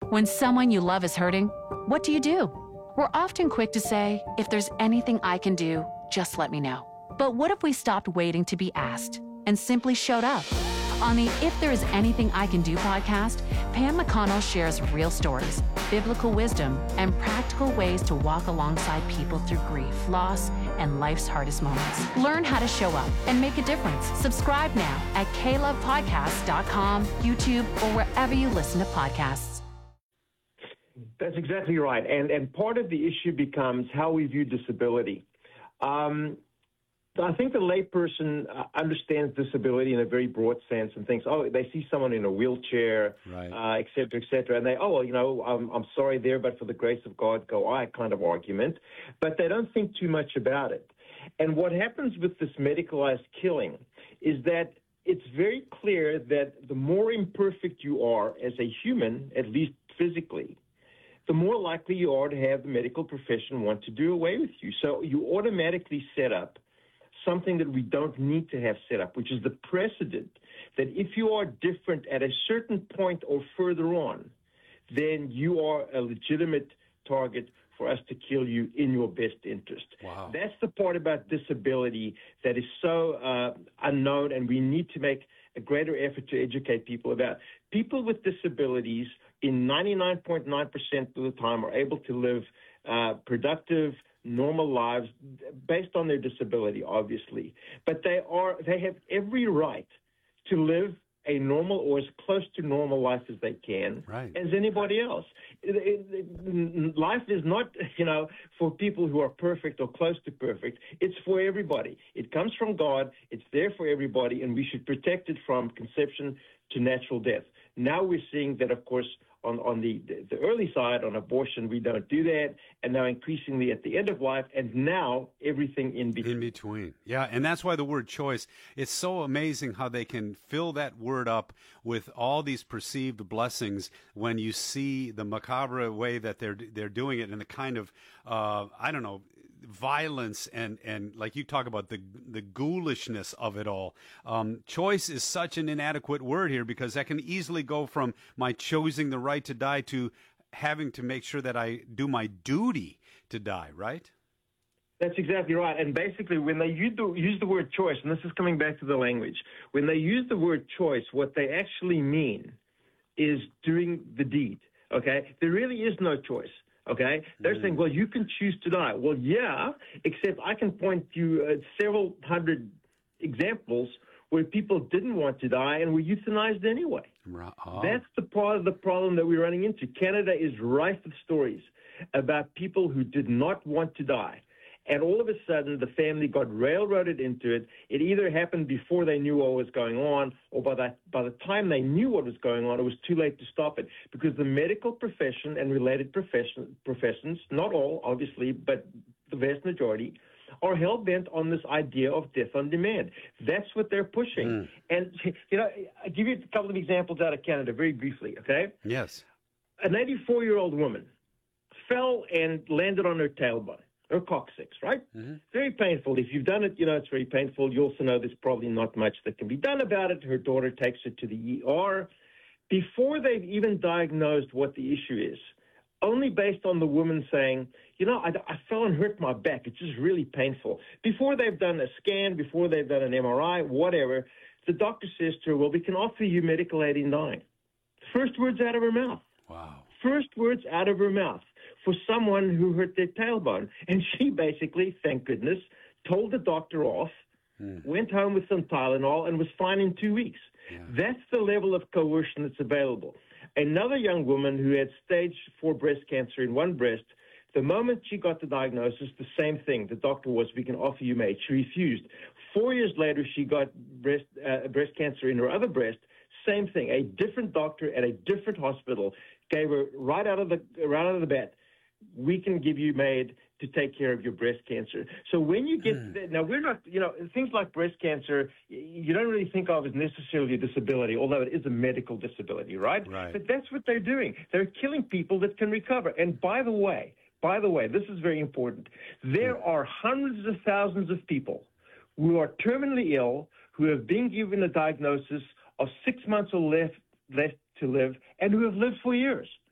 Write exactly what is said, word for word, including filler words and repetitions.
When someone you love is hurting, what do you do? We're often quick to say, if there's anything I can do, just let me know. But what if we stopped waiting to be asked and simply showed up? On the If There Is Anything I Can Do podcast, Pam McConnell shares real stories, biblical wisdom, and practical ways to walk alongside people through grief, loss, and life's hardest moments. Learn how to show up and make a difference. Subscribe now at k love podcast dot com, YouTube, or wherever you listen to podcasts. That's exactly right. And and part of the issue becomes how we view disability. Um, I think the layperson uh, understands disability in a very broad sense and thinks, oh, they see someone in a wheelchair, right. uh, et cetera, et cetera, and they, oh, well, you know, I'm, I'm sorry there, but for the grace of God, go I kind of argument. But they don't think too much about it. And what happens with this medicalized killing is that it's very clear that the more imperfect you are as a human, at least physically, the more likely you are to have the medical profession want to do away with you. So you automatically set up something that we don't need to have set up, which is the precedent that if you are different at a certain point or further on, then you are a legitimate target for us to kill you in your best interest. Wow. That's the part about disability that is so uh, unknown, and we need to make a greater effort to educate people about. People with disabilities in ninety-nine point nine percent of the time are able to live uh, productive, normal lives based on their disability, obviously. But they are they have every right to live a normal or as close to normal life as they can, right. as anybody else. It, it, it, life is not, you know, for people who are perfect or close to perfect. It's for everybody. It comes from God. It's there for everybody, and we should protect it from conception to natural death. Now we're seeing that, of course, on, on the, the early side, on abortion, we don't do that, and now increasingly at the end of life, and now everything in between. In between, yeah, and that's why the word choice, it's so amazing how they can fill that word up with all these perceived blessings when you see the macabre way that they're they're doing it, and the kind of, uh, I don't know, violence and, and like you talk about the the ghoulishness of it all. Um, choice is such an inadequate word here because that can easily go from my choosing the right to die to having to make sure that I do my duty to die, right? That's exactly right. And basically, when they use the, use the word choice, and this is coming back to the language, when they use the word choice, what they actually mean is doing the deed, okay? There really is no choice. Okay, they're mm. saying, well, you can choose to die. Well, yeah, except I can point you uh, several hundred examples where people didn't want to die and were euthanized anyway. Oh. That's the part of the problem that we're running into. Canada is rife with stories about people who did not want to die. And all of a sudden, the family got railroaded into it. It either happened before they knew what was going on, or by that by the time they knew what was going on, it was too late to stop it. Because the medical profession and related profession, professions, not all, obviously, but the vast majority, are hell-bent on this idea of death on demand. That's what they're pushing. Mm. And, you know, I'll give you a couple of examples out of Canada very briefly, okay? Yes. An eighty-four-year-old woman fell and landed on her tailbone. Or coccyx, right? Mm-hmm. Very painful. If you've done it, you know it's very painful. You also know there's probably not much that can be done about it. Her daughter takes her to the E R. Before they've even diagnosed what the issue is, only based on the woman saying, you know, I, I fell and hurt my back. It's just really painful. Before they've done a scan, before they've done an M R I, whatever, the doctor says to her, well, we can offer you medical aid in dying. First words out of her mouth. Wow. First words out of her mouth. For someone who hurt their tailbone. And she basically, thank goodness, told the doctor off, mm. went home with some Tylenol, and was fine in two weeks. Yeah. That's the level of coercion that's available. Another young woman who had stage four breast cancer in one breast, the moment she got the diagnosis, the same thing. The doctor was, we can offer you aid. She refused. Four years later, she got breast, uh, breast cancer in her other breast. Same thing. A different doctor at a different hospital gave her right out of the right out of the bat, we can give you aid to take care of your breast cancer. So when you get, mm. now we're not, you know, things like breast cancer, you don't really think of as necessarily a disability, although it is a medical disability, right? Right. But that's what they're doing. They're killing people that can recover. And by the way, by the way, this is very important. There mm. are hundreds of thousands of people who are terminally ill, who have been given a diagnosis of six months or less, less to live, and who have lived for years.